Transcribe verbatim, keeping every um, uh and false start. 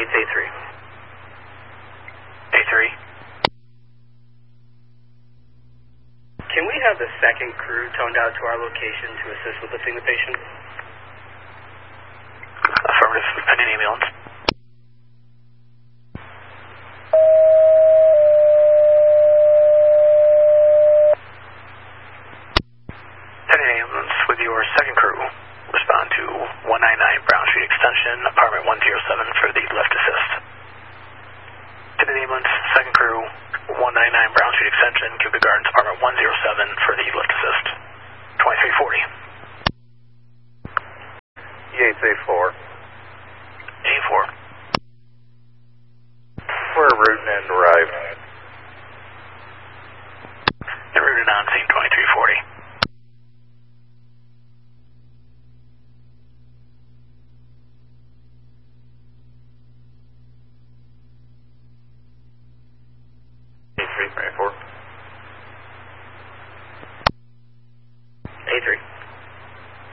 Yates A three. A three. Can we have the second crew toned out to our location to assist with lifting the patient? Affirmative. Pending ambulance. Pending ambulance with your second crew. Respond to one ninety-nine Brown Street Extension, apartment one oh seven for the lift assist. Pending ambulance, second crew, one ninety-nine Brown Street Extension, Cubic Gardens, apartment one oh seven for the lift assist. twenty-three forty. Yates A four. A four. We're routing and arrived. The route on scene twenty-three forty. A three, three, four. A three.